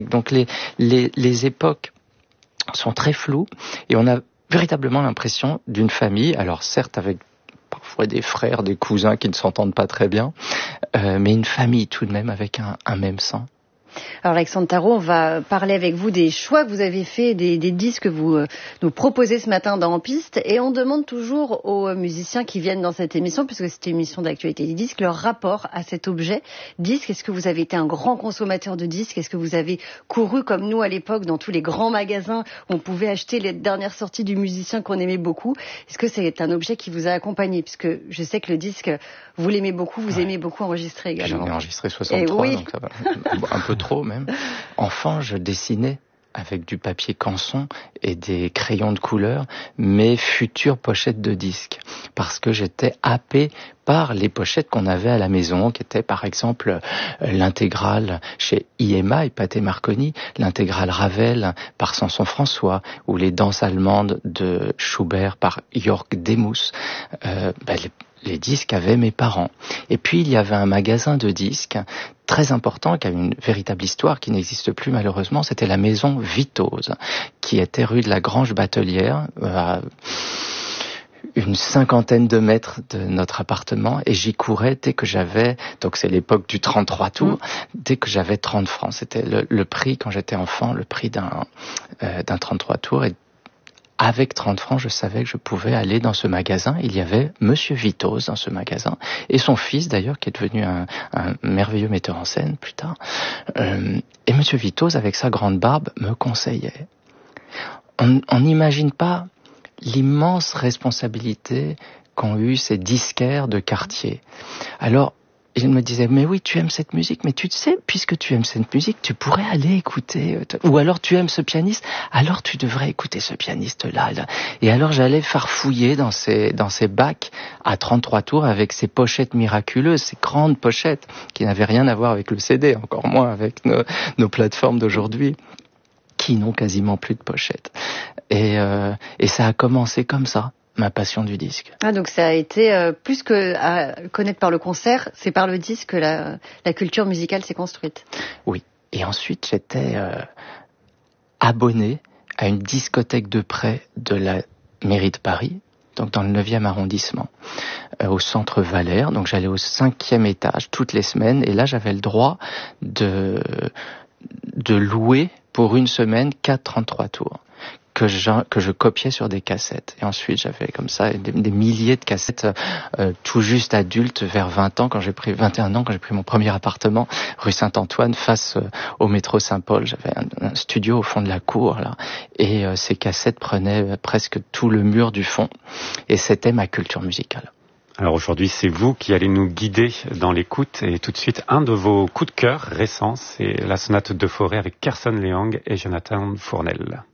Donc les époques sont très floues et on a véritablement l'impression d'une famille, alors certes avec parfois des frères, des cousins qui ne s'entendent pas très bien, mais une famille tout de même avec un même sang. Alors Alexandre Tarot, on va parler avec vous des choix que vous avez faits, des disques que vous nous proposez ce matin dans En Piste. Et on demande toujours aux musiciens qui viennent dans cette émission, puisque c'est une émission d'actualité des disques, leur rapport à cet objet disque. Est-ce que vous avez été un grand consommateur de disques? Est-ce que vous avez couru comme nous à l'époque dans tous les grands magasins où on pouvait acheter les dernières sorties du musicien qu'on aimait beaucoup? Est-ce que c'est un objet qui vous a accompagné? Puisque je sais que le disque, vous l'aimez beaucoup, vous aimez beaucoup enregistrer également. J'en ai enregistré 63, oui. Donc ça va un peu trop même. Enfant, je dessinais avec du papier canson et des crayons de couleur mes futures pochettes de disques, parce que j'étais happé par les pochettes qu'on avait à la maison, qui étaient par exemple l'intégrale chez IMA et Pathé Marconi, l'intégrale Ravel par Samson François, ou les danses allemandes de Schubert par Jörg Demus. Les disques avaient mes parents. Et puis il y avait un magasin de disques très important, qui a une véritable histoire, qui n'existe plus malheureusement, c'était la maison Vitose, qui était rue de la Grange Batelière, à une 50aine de mètres de notre appartement, et j'y courais dès que j'avais, donc c'est l'époque du 33 tours, dès que j'avais 30 francs. C'était le prix, quand j'étais enfant, le prix d'un 33 tours, et avec 30 francs, je savais que je pouvais aller dans ce magasin. Il y avait Monsieur Vitose dans ce magasin, et son fils d'ailleurs, qui est devenu un merveilleux metteur en scène plus tard. Et Monsieur Vitose, avec sa grande barbe, me conseillait. On n'imagine pas l'immense responsabilité qu'ont eu ces disquaires de quartier. Alors, il me disait, mais oui, tu aimes cette musique, mais tu sais, puisque tu aimes cette musique, tu pourrais aller écouter, ou alors tu aimes ce pianiste, alors tu devrais écouter ce pianiste-là. Et alors j'allais farfouiller dans ces bacs à 33 tours avec ces pochettes miraculeuses, ces grandes pochettes qui n'avaient rien à voir avec le CD, encore moins avec nos plateformes d'aujourd'hui, qui n'ont quasiment plus de pochettes. Et ça a commencé comme ça, ma passion du disque. Ah, donc ça a été plus que à connaître par le concert, c'est par le disque que la culture musicale s'est construite. Oui. Et ensuite, j'étais abonné à une discothèque de près de la mairie de Paris, donc dans le 9e arrondissement, au centre Valère. Donc j'allais au 5e étage toutes les semaines, et là j'avais le droit de louer pour une semaine 4 33 tours. Que je copiais sur des cassettes. Et ensuite, j'avais comme ça des milliers de cassettes, tout juste adulte, vers 21 ans, quand j'ai pris mon premier appartement, rue Saint-Antoine, face au métro Saint-Paul. J'avais un studio au fond de la cour, là. Et ces cassettes prenaient presque tout le mur du fond. Et c'était ma culture musicale. Alors aujourd'hui, c'est vous qui allez nous guider dans l'écoute. Et tout de suite, un de vos coups de cœur récents, c'est la sonate de Fauré avec Kerson Leong et Jonathan Fournel.